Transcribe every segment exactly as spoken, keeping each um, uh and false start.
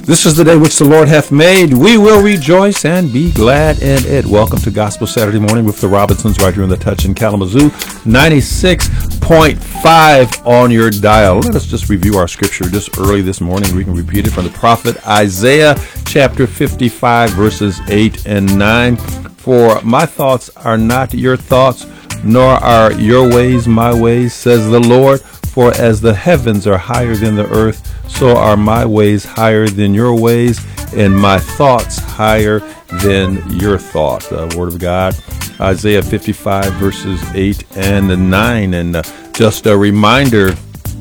This is the day which the Lord hath made. We will rejoice and be glad in it. Welcome to Gospel Saturday Morning with the Robinsons right here in the Touch in Kalamazoo. ninety-six point five on your dial. Let us just review our scripture just early this morning. We can repeat it from the prophet Isaiah chapter fifty-five verses eight and nine. For my thoughts are not your thoughts, nor are your ways my ways, says the Lord. For as the heavens are higher than the earth, so are my ways higher than your ways, and my thoughts higher than your thoughts. The Word of God, Isaiah fifty-five, verses eight and nine. And uh, just a reminder,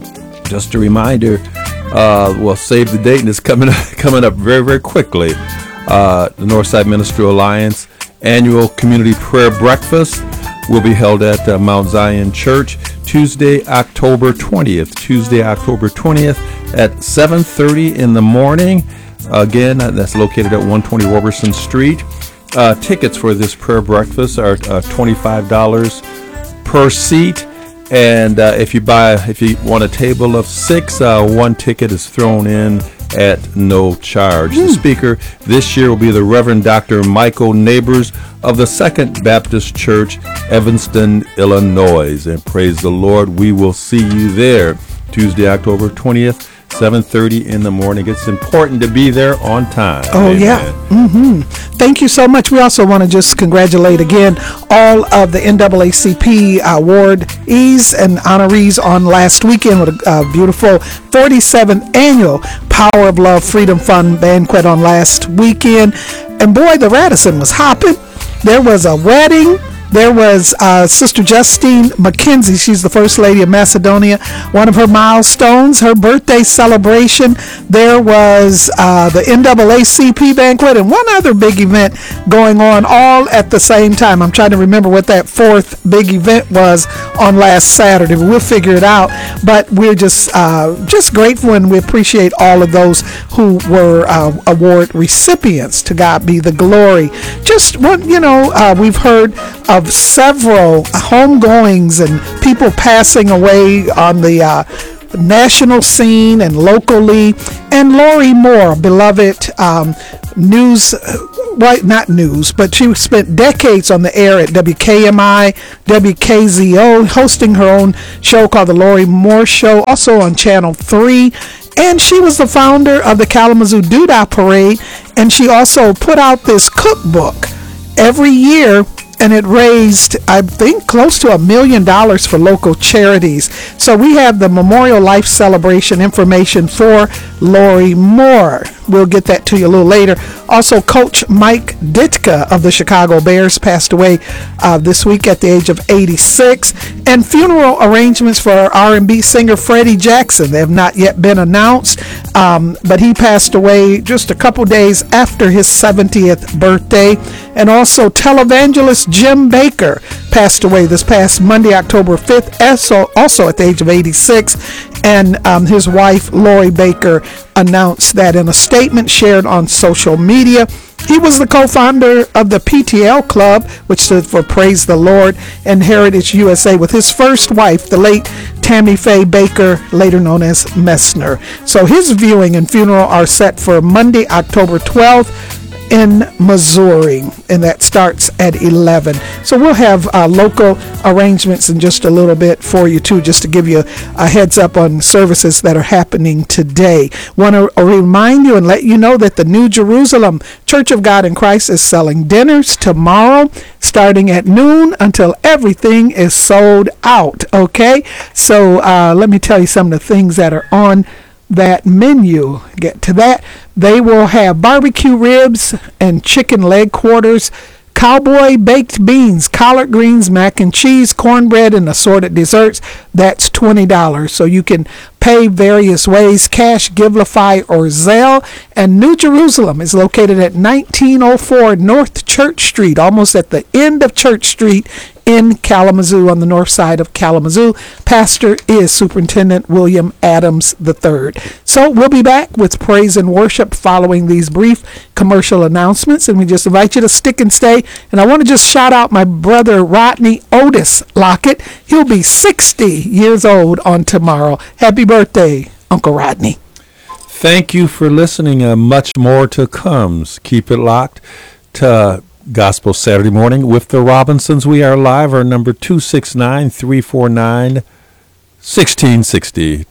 just a reminder, uh, well, save the date, and it's coming, coming up very, very quickly. Uh, the Northside Ministry Alliance Annual Community Prayer Breakfast will be held at uh, Mount Zion Church Tuesday, October twentieth. Tuesday, October twentieth at seven thirty in the morning. Again, uh, that's located at one twenty Robertson Street. Uh, tickets for this prayer breakfast are uh, twenty-five dollars per seat. And uh, if you buy, if you want a table of six, uh, one ticket is thrown in at no charge. Mm. The speaker this year will be the Reverend Doctor Michael Neighbors of the Second Baptist Church, Evanston, Illinois. And praise the Lord, we will see you there Tuesday, October twentieth, seven thirty in the morning. It's important to be there on time. Oh, Amen. Yeah. Mm-hmm. Thank you so much. We also want to just congratulate again all of the N double A C P awardees and honorees on last weekend with a uh, beautiful forty-seventh annual Power of Love Freedom Fund banquet on last weekend. And boy, the Radisson was hopping. There was a wedding. There was uh, Sister Justine McKenzie. She's the First Lady of Macedonia. One of her milestones, her birthday celebration. There was uh, the N double A C P banquet and one other big event going on all at the same time. I'm trying to remember what that fourth big event was on last Saturday. We'll figure it out. But we're just uh, just grateful, and we appreciate all of those who were uh, award recipients. To God be the glory. Just one, you know, uh, we've heard of Of several homegoings and people passing away on the uh, national scene and locally. And Lori Moore, beloved um, news, right, not news, but she spent decades on the air at W K M I, W K Z O, hosting her own show called The Lori Moore Show, also on Channel three. And she was the founder of the Kalamazoo Doodah Parade, and she also put out this cookbook every year. And it raised, I think, close to a million dollars for local charities. So we have the Memorial Life Celebration information for Lori Moore. We'll get that to you a little later. Also, Coach Mike Ditka of the Chicago Bears passed away uh, this week at the age of eighty-six. And funeral arrangements for R and B singer Freddie Jackson. They have not yet been announced, um, but he passed away just a couple days after his seventieth birthday. And also, televangelist Jim Baker passed away this past Monday, October fifth, also, also at the age of eighty-six. And um, his wife, Lori Baker, announced that in a statement shared on social media. He was the co-founder of the P T L Club, which stood for Praise the Lord, and Heritage U S A, with his first wife, the late Tammy Faye Baker, later known as Messner. So his viewing and funeral are set for Monday, October twelfth, in Missouri, and that starts at eleven. So we'll have uh, local arrangements in just a little bit for you too, just to give you a heads up on services that are happening today. Want to remind you and let you know that the New Jerusalem Church of God in Christ is selling dinners tomorrow, starting at noon until everything is sold out. Okay, so uh, let me tell you some of the things that are on that menu. Get to that. They will have barbecue ribs and chicken leg quarters, cowboy baked beans, collard greens, mac and cheese, cornbread, and assorted desserts. That's twenty dollars. So you can pay various ways: cash, Givelify, or Zelle. And New Jerusalem is located at nineteen oh four North Church Street, almost at the end of Church Street in Kalamazoo, on the north side of Kalamazoo. Pastor is Superintendent William Adams the third. So we'll be back with praise and worship following these brief commercial announcements, and we just invite you to stick and stay. And I want to just shout out my brother Rodney Otis Lockett. He'll be sixty years old on tomorrow. Happy birthday, Uncle Rodney. Thank you for listening. Uh, much more to comes. Keep it locked to Gospel Saturday Morning with the Robinsons. We are live. Our number two six nine, three four nine, one six six zero.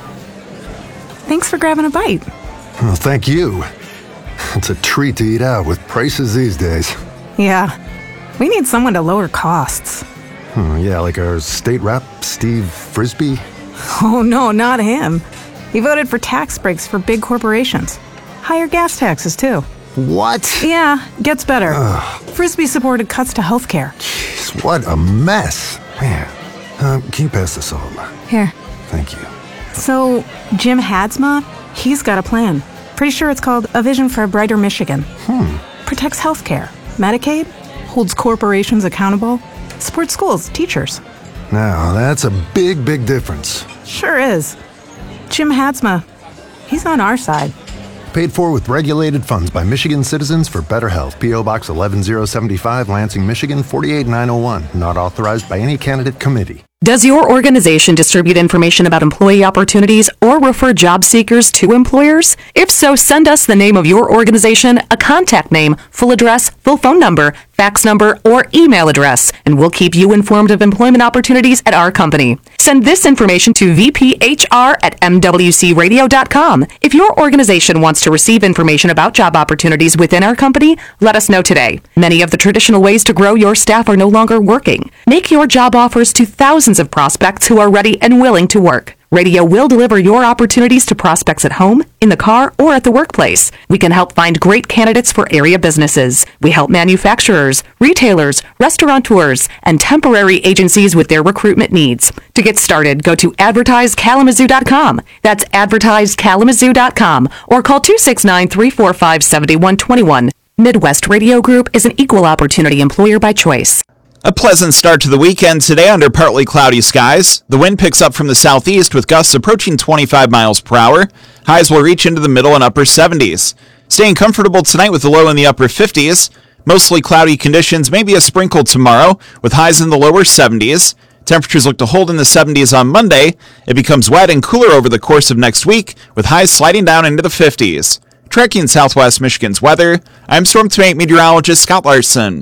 Thanks for grabbing a bite. Well, thank you. It's a treat to eat out with prices these days. Yeah, we need someone to lower costs. Hmm, yeah, like our state rep, Steve Frisbee. Oh, no, not him. He voted for tax breaks for big corporations. Higher gas taxes, too. What? Yeah, gets better. Ugh. Frisbee supported cuts to health care. Jeez, what a mess. Man, uh, can you pass the salt? Here. Thank you. So, Jim Hadsma, he's got a plan. Pretty sure it's called A Vision for a Brighter Michigan. Hmm. Protects health care, Medicaid, holds corporations accountable, supports schools, teachers. Now, that's a big, big difference. Sure is. Jim Hadsma, he's on our side. Paid for with regulated funds by Michigan Citizens for Better Health. P O. Box eleven oh seventy-five, Lansing, Michigan four eight nine oh one. Not authorized by any candidate committee. Does your organization distribute information about employee opportunities or refer job seekers to employers? If so, send us the name of your organization, a contact name, full address, full phone number, fax number, or email address, and we'll keep you informed of employment opportunities at our company. Send this information to v p h r at m w c radio dot com. If your organization wants to receive information about job opportunities within our company, let us know today. Many of the traditional ways to grow your staff are no longer working. Make your job offers to thousands of prospects who are ready and willing to work. Radio will deliver your opportunities to prospects at home, in the car, or at the workplace. We can help find great candidates for area businesses. We help manufacturers, retailers, restaurateurs, and temporary agencies with their recruitment needs. To get started, go to advertise kalamazoo dot com. That's advertise kalamazoo dot com, or call two six nine, three four five, seven one two one. Midwest Radio Group is an equal opportunity employer by choice. A pleasant start to the weekend today under partly cloudy skies. The wind picks up from the southeast with gusts approaching twenty-five miles per hour. Highs will reach into the middle and upper seventies. Staying comfortable tonight with the low in the upper fifties. Mostly cloudy conditions, maybe a sprinkle tomorrow with highs in the lower seventies. Temperatures look to hold in the seventies on Monday. It becomes wet and cooler over the course of next week with highs sliding down into the fifties. Tracking Southwest Michigan's weather, I'm Storm Team eight meteorologist Scott Larson.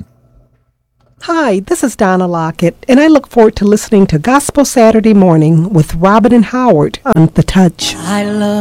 Hi, this is Donna Lockett, and I look forward to listening to Gospel Saturday Morning with Robin and Howard on The Touch. I love